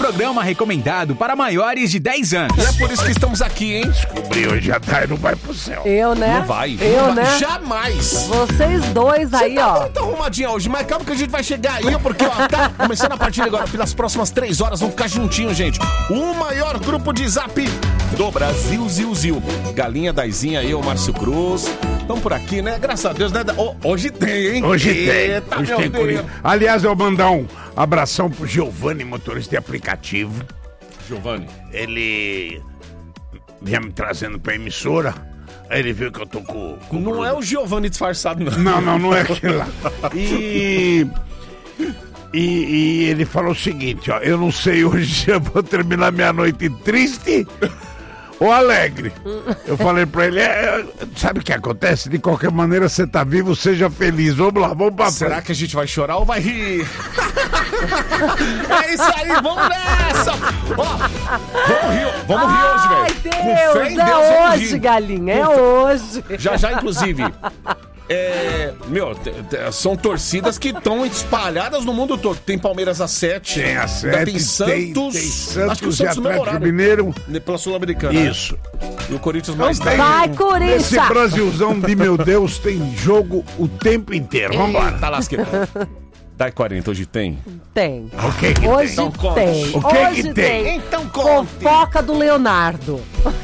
programa recomendado para maiores de 10 anos. E é por isso que estamos aqui, hein? Descobri hoje à tarde, não vai pro céu. Eu, né? Não vai. Eu, não vai. né? Jamais. Vocês dois aí, Você tá ó. muito arrumadinha hoje, mas calma que a gente vai chegar aí, porque ó, tá começando a partir de agora, pelas próximas 3 horas, vamos ficar juntinhos, gente. O maior grupo de zap do Brasil, Zil. Galinha, Daizinha, eu, Márcio Cruz. Estamos por aqui, né? Graças a Deus, né? Hoje tem, hein? Hoje tem. Eita, Hoje meu tem Deus. Corinthians. Aliás, eu vou mandar um abração pro Giovanni, motorista de aplicativo. Giovanni. Ele vinha me trazendo pra emissora. Aí ele viu que eu tô com Não é o Giovanni disfarçado, não. Não é aquele lá. E ele falou o seguinte, ó. Eu não sei hoje se eu vou terminar minha noite triste ou alegre. Eu falei pra ele, sabe o que acontece? De qualquer maneira, você tá vivo, seja feliz. Vamos lá, vamos pra Será frente. que a gente vai chorar ou vai rir? É isso aí, vamos nessa! Ó, vamos rir hoje, velho. Ai, Com fé em Deus, Deus, é vamos hoje, rir. galinha, é hoje. Já, inclusive, são torcidas que estão espalhadas no mundo todo. Tem Palmeiras às 7. Tem a ainda 7, tem Santos. tem Santos acho que o e Santos no mesmo Atlético horário. Mineiro. Pela Sul-Americana. Isso. E o Corinthians mais tem. tarde. Vai, Esse Corinthians! Brasilzão de meu Deus tem jogo o tempo inteiro. Vambora. Tá lasqueira. Dai 40, hoje tem? Tem. O que que Hoje tem? Então conte. tem. O que Hoje que tem? Então conte. Fofoca do Leonardo.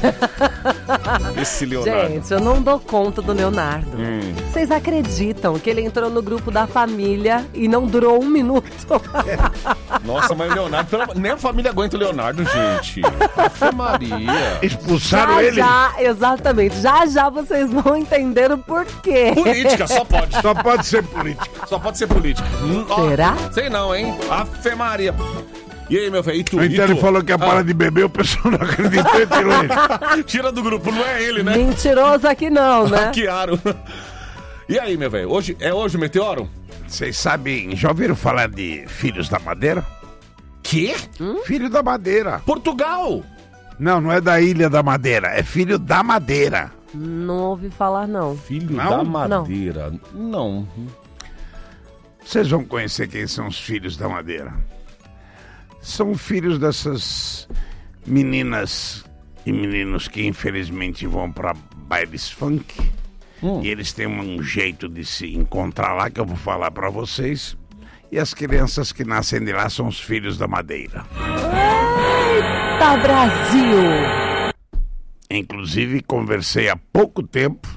Esse Leonardo. Gente, eu não dou conta do Leonardo. Vocês acreditam que ele entrou no grupo da família e não durou 1 minuto? Nossa, mas o Leonardo, nem a família aguenta o Leonardo, gente. Ave Maria. Expulsaram ele? Exatamente. Já vocês vão entender o porquê. Política, só pode. Só pode ser política. Só pode ser política. Será? Sei não, hein? Ave Maria. E aí, meu velho? E tu? Então ele falou que ia parar de beber, o pessoal não acreditou e tirou ele. Tira do grupo, não é ele, né? Mentiroso aqui não, né? Hackearam. E aí, meu velho? Hoje o meteoro? Vocês sabem, já ouviram falar de Filhos da Madeira? Quê? Filho da Madeira. Portugal! Não é da Ilha da Madeira, é Filho da Madeira. Não ouvi falar, não. Filho Não? da Madeira. Não. Vocês vão conhecer quem são os Filhos da Madeira. São filhos dessas meninas e meninos que infelizmente vão para bailes funk. E eles têm um jeito de se encontrar lá que eu vou falar para vocês. E as crianças que nascem de lá são os Filhos da Madeira. Eita, Brasil! Inclusive, conversei há pouco tempo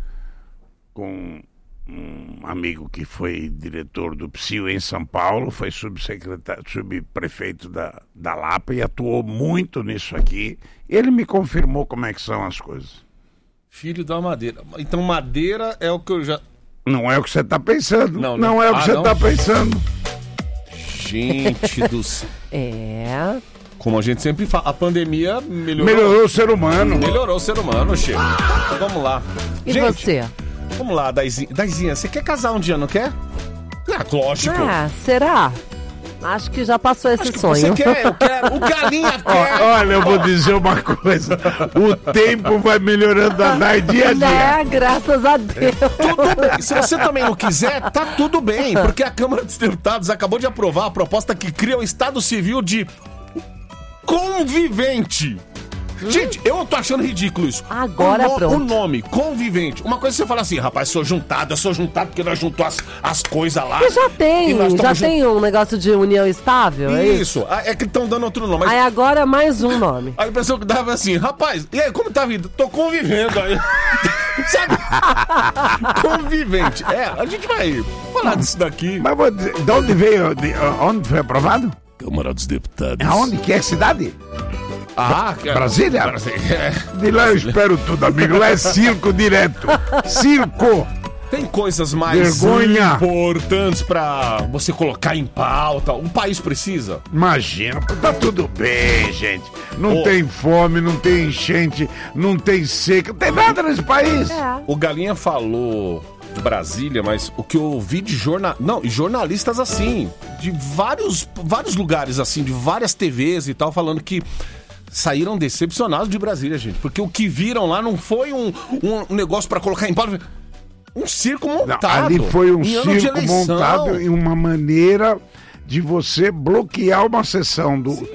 com um amigo que foi diretor do PSIO em São Paulo, foi subprefeito da Lapa e atuou muito nisso aqui. Ele me confirmou como é que são as coisas. Filho da Madeira. Então Madeira é o que eu já... Não é o que você está pensando. Não, Não é o que você não? está pensando. Gente do céu. É. Como a gente sempre fala, a pandemia Melhorou o ser humano. Melhorou o ser humano, Chico. Vamos lá. E Gente, você? vamos lá, Daizinha. Daizinha, você quer casar um dia, não quer? Ah, lógico. Ah, será? Acho que já passou esse Você sonho. quer, eu quero. O Galinha quer. Olha, eu vou dizer uma coisa. O tempo vai melhorando a dar dia a dia. Né? Graças a Deus. Tudo bem. Se você também não quiser, tá tudo bem. Porque a Câmara dos Deputados acabou de aprovar a proposta que cria o Estado Civil de convivente. Gente, eu tô achando ridículo isso. Agora pronto. O nome, convivente. Uma coisa é você fala assim, rapaz, eu sou juntado porque nós juntou as coisas lá. E já E nós tem, estamos tem um negócio de união estável, é isso? Isso, é que estão dando outro nome. Mas Aí agora é mais um nome. aí a pessoa que dava assim, rapaz, e aí, como tá a vida? Tô convivendo aí. Sabe? Convivente. A gente vai falar disso daqui. Mas vou dizer, de onde veio? Onde foi aprovado? Câmara dos Deputados. Aonde? Que é a cidade? Brasília? É. De lá eu espero tudo, amigo. Lá é circo direto. Circo! Tem coisas mais Vergonha. importantes pra você colocar em pauta. Um país precisa. Imagina, tá tudo bem, gente. Não Ô. tem fome, não tem enchente, não tem seca, não tem nada nesse país. O Galinha falou de Brasília, mas o que eu ouvi de jornalistas assim, de vários lugares assim, de várias TVs e tal, falando que saíram decepcionados de Brasília, gente. Porque o que viram lá não foi um negócio pra colocar em pauta. Um circo montado. Não, ali foi um em ano de circo eleição. montado em uma maneira de você bloquear uma sessão do